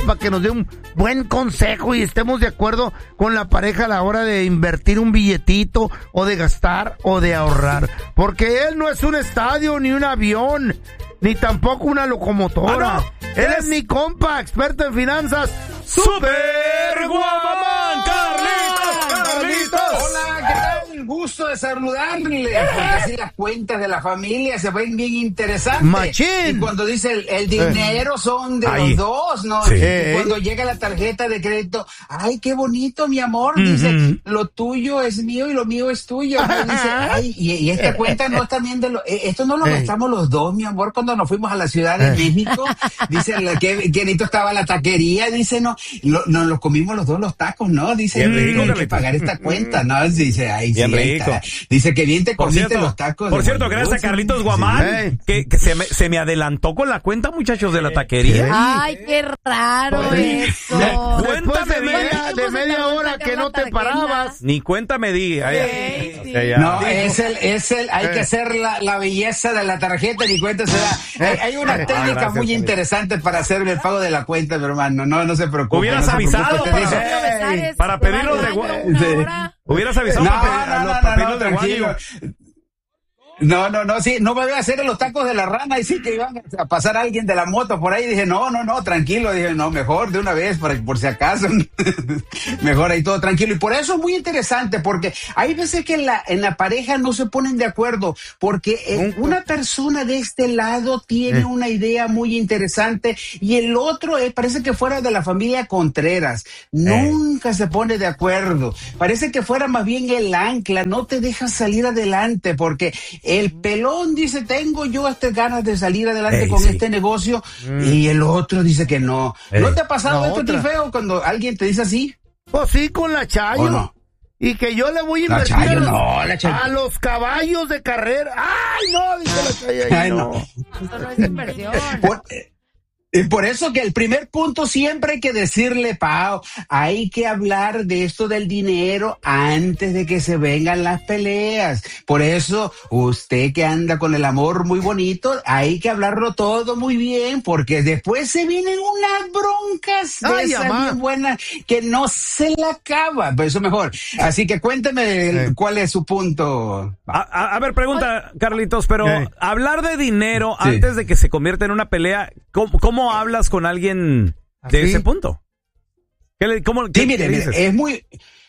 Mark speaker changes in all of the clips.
Speaker 1: para que nos dé un buen consejo y estemos de acuerdo con la pareja a la hora de invertir un billetito o de gastar o de ahorrar. Porque él no es un estadio ni un avión, ni tampoco una locomotora.
Speaker 2: No.
Speaker 1: Él es mi compa, experto en finanzas, Super Guamamán, Carlitos.
Speaker 3: Hola, ¿qué tal? Gusto de saludarle. Porque así las cuentas de la familia se ven bien interesantes.
Speaker 1: Machín.
Speaker 3: Y cuando dice el dinero son de los dos, ¿no?
Speaker 2: Sí.
Speaker 3: Y cuando llega la tarjeta de crédito, ay, qué bonito, mi amor. Dice, lo tuyo es mío y lo mío es tuyo. Dice, ay, y esta cuenta no está bien esto no lo gastamos los dos, mi amor, cuando nos fuimos a la Ciudad de México. Dice, qué bonito estaba la taquería. Dice, nos los comimos los dos los tacos, ¿no? Dice, hay que pagar esta cuenta, ¿no? Dice, ay,
Speaker 2: bien
Speaker 3: sí,
Speaker 2: rico.
Speaker 3: Dice que bien te comiste los tacos.
Speaker 2: Por cierto, gracias a Carlitos Guamán, que se me adelantó con la cuenta, muchachos, de la taquería.
Speaker 4: Ay, qué raro eso.
Speaker 1: Cuéntame de media hora que no te parabas.
Speaker 2: Ni cuenta me di.
Speaker 3: No, hay que hacer la belleza de la tarjeta, ni cuenta se da. Hay una técnica muy interesante para hacer el pago de la cuenta, mi hermano. No se preocupe.
Speaker 2: Hubieras avisado para pedirlos de Hubieras avisado para pedirlos de Guayo.
Speaker 3: No, sí, no me voy a hacer los tacos de la rana y sí que iban a pasar alguien de la moto por ahí. Dije, no, tranquilo. Dije, no, mejor de una vez, por si acaso. Mejor ahí todo tranquilo. Y por eso es muy interesante, porque hay veces que en la pareja no se ponen de acuerdo, porque una persona de este lado tiene una idea muy interesante y el otro parece que fuera de la familia Contreras. Nunca se pone de acuerdo. Parece que fuera más bien el ancla, no te deja salir adelante, porque el pelón dice, tengo yo ganas de salir adelante con este negocio, y el otro dice que no. ¿No te ha pasado esto, Trifeo, cuando alguien te dice así?
Speaker 1: Pues sí, con la Chayo.
Speaker 3: No?
Speaker 1: Y que yo le voy a invertir a los caballos de carrera. ¡Ay, no! Dice la Chayo.
Speaker 3: Ay, no.
Speaker 4: Eso no es inversión.
Speaker 3: Y por eso que el primer punto siempre hay que decirle, Pao, hay que hablar de esto del dinero antes de que se vengan las peleas. Por eso, usted que anda con el amor muy bonito, hay que hablarlo todo muy bien, porque después se vienen unas broncas de esas bien buenas que no se la acaba. Pero eso mejor. Así que cuénteme cuál es su punto.
Speaker 2: A ver, pregunta, Carlitos, pero hablar de dinero antes de que se convierta en una pelea, ¿cómo hablas con alguien de ese punto? ¿Qué
Speaker 3: mire, es muy...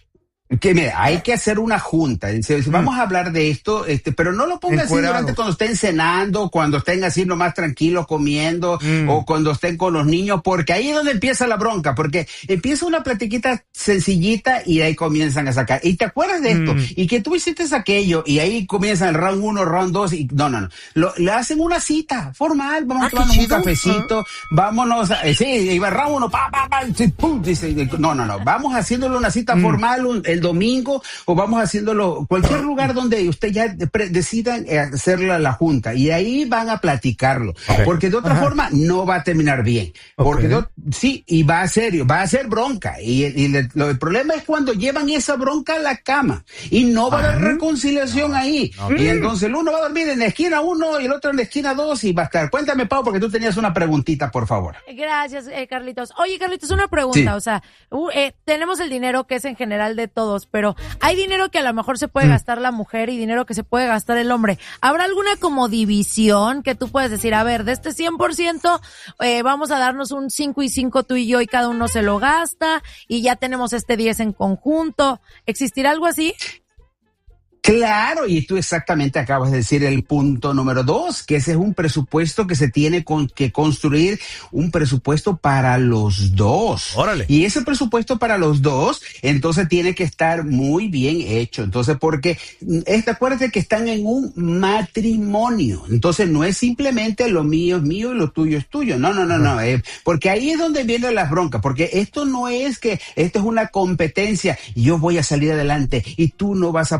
Speaker 3: hay que hacer una junta. Vamos a hablar de esto, pero no lo ponga así durante cuando estén cenando, cuando estén así nomás tranquilos comiendo, o cuando estén con los niños, porque ahí es donde empieza la bronca, porque empieza una platiquita sencillita y ahí comienzan a sacar. Y te acuerdas de esto, y que tú hiciste aquello, y ahí comienzan el round 1, round 2, y no. Le hacen una cita formal, vamos a tomarnos un cafecito, vámonos, y va round 1, pum, dice, no, vamos haciéndole una cita formal, el domingo, o vamos haciéndolo cualquier lugar donde usted ya decidan hacer la junta, y ahí van a platicarlo, porque de otra forma no va a terminar bien, porque y va a ser bronca, y el problema es cuando llevan esa bronca a la cama y no va a haber reconciliación ahí, y entonces el uno va a dormir en la esquina 1 y el otro en la esquina 2 y va a estar. Cuéntame, Pau, porque tú tenías una preguntita, por favor.
Speaker 4: Gracias, Carlitos. Oye, Carlitos, una pregunta, o sea, tenemos el dinero que es en general de todos, pero hay dinero que a lo mejor se puede gastar la mujer y dinero que se puede gastar el hombre. ¿Habrá alguna como división que tú puedes decir, a ver, de este 100%, vamos a darnos un 5 y 5 tú y yo y cada uno se lo gasta y ya tenemos este 10 en conjunto? ¿Existirá algo así?
Speaker 3: Claro, y tú exactamente acabas de decir el punto número 2, que ese es un presupuesto que se tiene que construir, un presupuesto para los dos.
Speaker 2: Órale.
Speaker 3: Y ese presupuesto para los dos, entonces tiene que estar muy bien hecho. Entonces, porque acuérdate que están en un matrimonio. Entonces, no es simplemente lo mío es mío y lo tuyo es tuyo. No. Porque ahí es donde vienen las broncas. Porque esto no es que esto es una competencia. Yo voy a salir adelante y tú no vas a poder.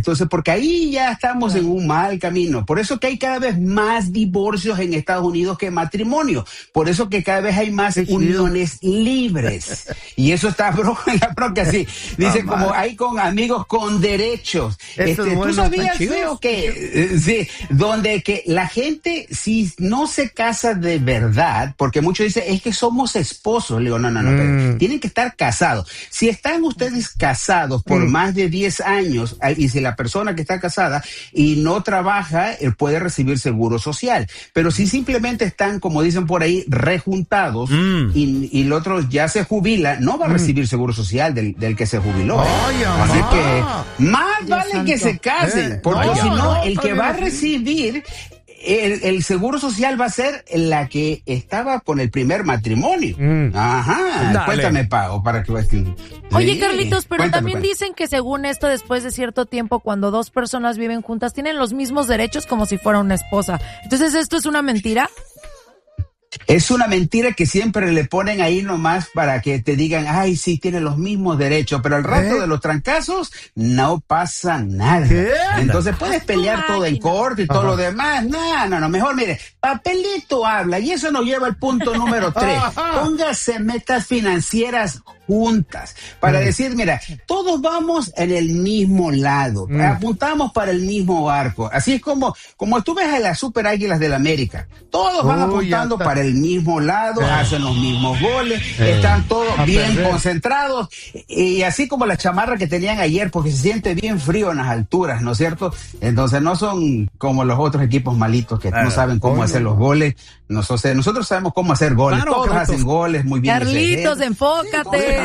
Speaker 3: Entonces, porque ahí ya estamos en un mal camino. Por eso que hay cada vez más divorcios en Estados Unidos que matrimonios. Por eso que cada vez hay más uniones libres. Y eso está en la bronca, sí. Dice, como hay con amigos con derechos. ¿Tú sabías, Feo, que sí, donde que la gente, si no se casa de verdad, porque muchos dicen, es que somos esposos. Le digo, no, pero tienen que estar casados. Si están ustedes casados por más de 10 años, y si la persona que está casada y no trabaja, puede recibir seguro social. Pero si simplemente están, como dicen por ahí, rejuntados, y el otro ya se jubila, no va a recibir seguro social del que se jubiló. Así que más Dios vale santo. Que se casen, porque si no, el que va a recibir el seguro social va a ser la que estaba con el primer matrimonio. Ajá. Dale. Cuéntame, Pao, para que veas que...
Speaker 4: Oye, Carlitos, pero también dicen que según esto, después de cierto tiempo, cuando dos personas viven juntas, tienen los mismos derechos como si fuera una esposa. Entonces, ¿esto es una mentira?
Speaker 3: Es una mentira que siempre le ponen ahí nomás para que te digan, ay, sí, tiene los mismos derechos, pero al rato de los trancazos no pasa nada. ¿Qué? Entonces puedes pelear todo en corte y todo lo demás. No, mejor mire, papelito habla, y eso nos lleva al punto número 3. Póngase metas financieras juntas para decir, mira, todos vamos en el mismo lado, apuntamos para el mismo barco. Así es como tú ves a las Super Águilas del América, todos van apuntando para el mismo lado, hacen los mismos goles, están todos bien concentrados, y así como la chamarra que tenían ayer, porque se siente bien frío en las alturas, ¿no es cierto? Entonces no son como los otros equipos malitos que no saben cómo hacer los goles. Nosotros sabemos cómo hacer goles, todos hacen goles muy bien.
Speaker 4: Carlitos, enfócate.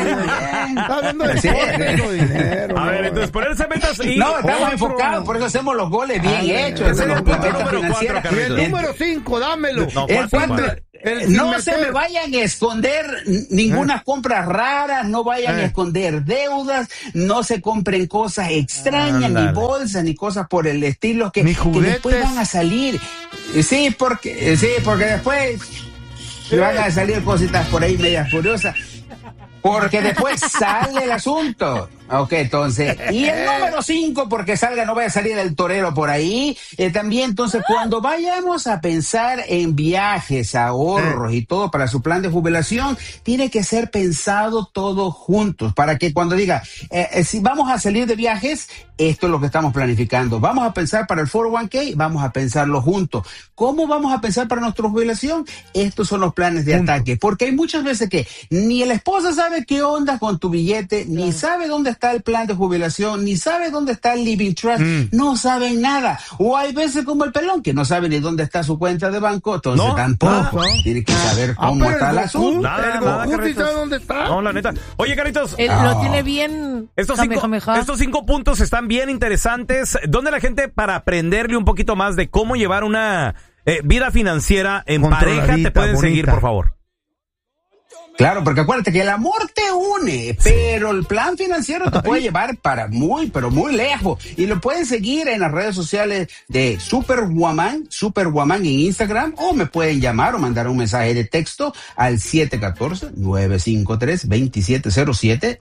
Speaker 2: A ver, entonces ponerse metas y...
Speaker 3: No, estamos enfocados, por eso hacemos los goles bien hechos.
Speaker 1: El número 5, dámelo.
Speaker 3: El 4... No se me vayan a esconder ninguna compra rara, no vayan a esconder deudas, no se compren cosas extrañas, ni bolsas, ni cosas por el estilo que después van a salir. Sí, porque después van a salir cositas por ahí medias curiosas. Porque después sale el asunto. Ok, entonces, y el número 5, porque no vaya a salir el torero por ahí, también, entonces, cuando vayamos a pensar en viajes, ahorros y todo para su plan de jubilación, tiene que ser pensado todo juntos, para que cuando diga, si vamos a salir de viajes, esto es lo que estamos planificando. Vamos a pensar para el 401k, vamos a pensarlo juntos. ¿Cómo vamos a pensar para nuestra jubilación? Estos son los planes de ataque, porque hay muchas veces que ni el esposo sabe qué onda con tu billete, ni sabe dónde está el plan de jubilación, ni sabe dónde está el living trust, no saben nada. O hay veces como el pelón que no sabe ni dónde está su cuenta de banco, entonces tampoco. Tiene que saber cómo está el asunto.
Speaker 2: Nada,
Speaker 1: ¿Sabe dónde está?
Speaker 2: No, la neta. Oye, Carlitos.
Speaker 4: Lo tiene bien.
Speaker 2: Estos 5 puntos están bien interesantes. ¿Dónde la gente, para aprenderle un poquito más de cómo llevar una vida financiera en pareja, te pueden seguir, por favor?
Speaker 3: Claro, porque acuérdate que el amor te une, pero el plan financiero te puede llevar para muy, pero muy lejos. Y lo pueden seguir en las redes sociales de Superwoman en Instagram, o me pueden llamar o mandar un mensaje de texto al 714-953-2707,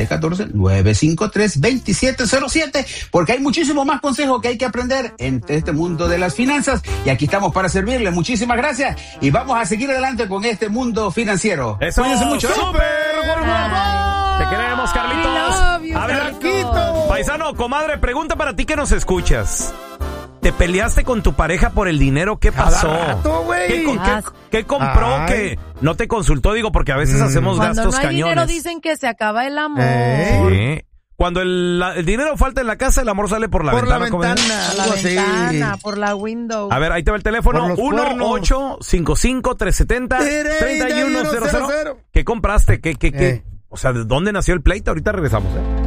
Speaker 3: 714-953-2707, porque hay muchísimo más consejos que hay que aprender en este mundo de las finanzas, y aquí estamos para servirles. Muchísimas gracias, y vamos a seguir adelante con este mundo financiero. Cuídense mucho.
Speaker 2: ¡Súper! Te queremos, Carlitos. A ver, paisano, comadre, pregunta para ti que nos escuchas. ¿Te peleaste con tu pareja por el dinero? ¿Qué pasó? ¿Qué compró que no te consultó? Digo, porque a veces hacemos gastos cañones. Cuando no hay dinero
Speaker 4: dicen que se acaba el amor.
Speaker 2: Sí. Cuando el dinero falta en la casa, el amor sale por la ventana.
Speaker 4: Por la ventana, por la window.
Speaker 2: A ver, ahí te va el teléfono. 1-855-370-3100. ¿Qué compraste? O sea, ¿de dónde nació el pleito? Ahorita regresamos,